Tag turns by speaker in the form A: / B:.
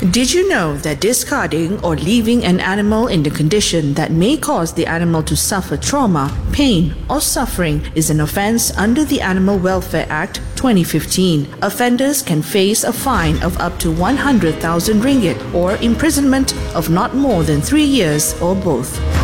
A: Did you know that discarding or leaving an animal in the condition that may cause the animal to suffer trauma, pain, or suffering is an offense under the Animal Welfare Act 2015. Offenders can face a fine of up to 100,000 ringgit or imprisonment of not more than 3 years or both.